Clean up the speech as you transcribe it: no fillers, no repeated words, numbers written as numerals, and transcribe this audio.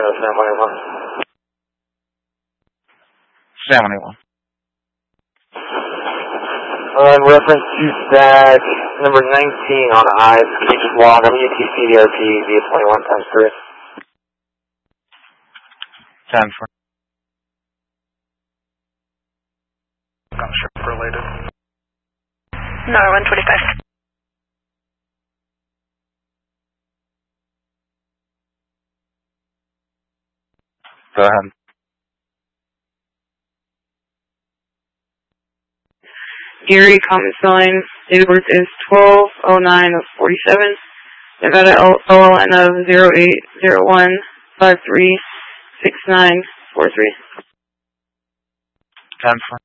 San 181. San 181. On reference to stack number 19 on eyes, can you just log WTC DRP via 21 times 3? 10 for. Gunship related. No, 125. Go ahead. Gary, comment sign, date of birth is 12/09/47. Nevada OLN of 0801536943. 10 for.